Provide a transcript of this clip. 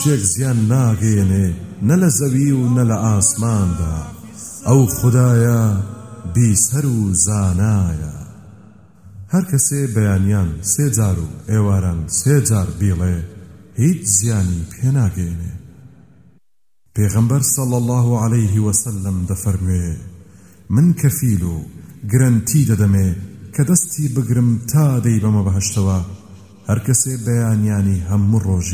شێک زیان ناگەێنێ نە لە زەوی و نە لە ئاسماندا ئەو خودایە بیسەر و زانایە. هەر کەسێ بەیانیان سێ جار و ئێواران سێ جار بیڵێ هیچ زیانی پێناگەێنێ. پێغەمبەر صلی الله عليه وسلم دەفەرموێ من کەفیل و گرنتی دەدەمێ کە دەستی بگرم تا دەی بەمە بەهەشتەوە هەر کەسێ بەیانیانی هەموو ڕۆژێ